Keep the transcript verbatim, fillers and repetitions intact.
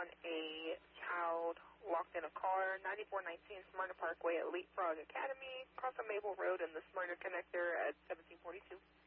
on a child locked in a car, ninety-four nineteen Smyrna Parkway at Leapfrog Academy, across from Maple Road and the Smyrna Connector at seventeen forty-two.